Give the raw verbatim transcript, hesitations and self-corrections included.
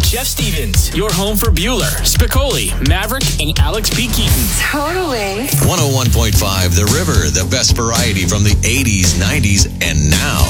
with Jeff Stevens, your home for Bueller, Spicoli, Maverick, and Alex P. Keaton. Totally. one oh one point five The River, the best variety from the eighties, nineties, and now.